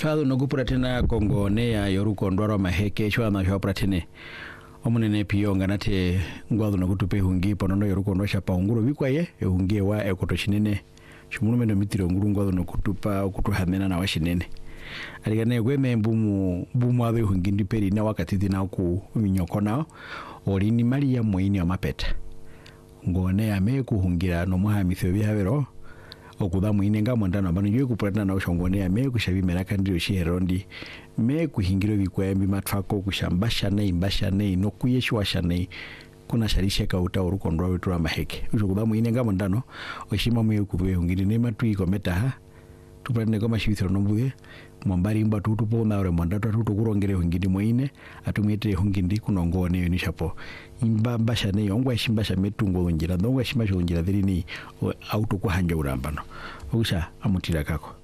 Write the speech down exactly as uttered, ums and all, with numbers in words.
Chwadu no gupura tena Kongo ne ya yoruko ndwaro maheke chwa na chwa pratene omunene piyonga nate ngwadu no gutupe hungi ponono yoruko ndo chapa nguru bikwaye ehungie wa ekotoshinene chumunu mendo mitiro nguru ngwadu no kutupa okutuhamena na washinene aligane gweme mbumu bumu abe hungi ndiperi na wakati dina ku minyoko nao olini mali ya moini ya mapeta ngone ya me kuhungira no muhamitho bihabero okuda muine ngamondana bano ywe kupurana na ushongone ya me kushabimera kandi ushiherondi me kuhingiro bikwembi matfako kushambasha nei mbasha nei no kuyeshwa shane kuna sharisha ka uta urukondo wetu wa maheke ujokuda muine ngamondano oshima muye kubwe hungiri ne matui kometa ha tupane kama shibithiro nombuye mwambari mba tutupo na ore mandatu tutu kurongere hungiri muine atumite hungindi kunongone ni shapo imba mbasha nei ongwa shimbasha metungo ngira ndongwa shimbasha ngira dhirini auto kwa hanja urambano usha amutira kako